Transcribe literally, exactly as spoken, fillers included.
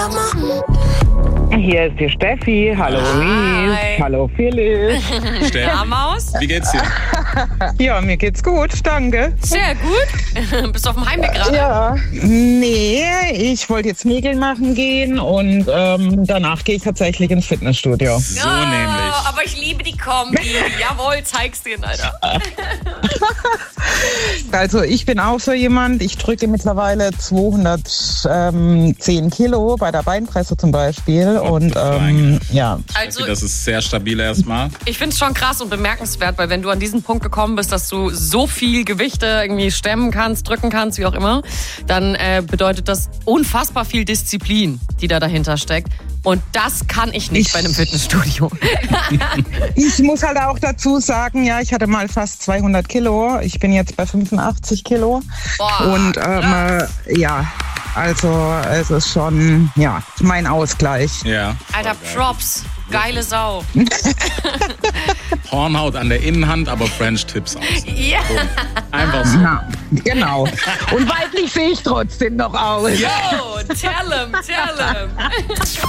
Hier ist die Steffi. Hallo Ries. Hallo Philipp. Steffi. Ja, Maus. Wie geht's dir? Ja, mir geht's gut, danke. Sehr gut. Bist du auf dem Heimweg gerade? Ja. Nee, ich wollte jetzt Nägel machen gehen und ähm, danach gehe ich tatsächlich ins Fitnessstudio. So oh, nämlich. Aber ich liebe die Kombi. Jawohl, zeig's dir, Alter. Also ich bin auch so jemand, ich drücke mittlerweile zweihundertzehn Kilo bei der Beinpresse zum Beispiel. Und ähm, ja. Also, das ist sehr stabil erstmal. Ich finde es schon krass und bemerkenswert, weil wenn du an diesen Punkt gekommen bist, dass du so viel Gewichte irgendwie stemmen kannst, drücken kannst, wie auch immer, dann äh, bedeutet das unfassbar viel Disziplin, die da dahinter steckt. Und das kann ich nicht ich, bei einem Fitnessstudio. Ich muss halt auch dazu sagen, ja, ich hatte mal fast zweihundert Kilo. Ich bin jetzt bei fünfundachtzig Kilo. Boah, und ähm, äh, ja, also es ist schon, ja, mein Ausgleich. Ja. Alter, Props. Geile Sau. Hornhaut an der Innenhand, aber French Tips aus. Ja. Einfach so. Na, genau. Und weiblich sehe ich trotzdem noch aus. Yo, tell him, tell him.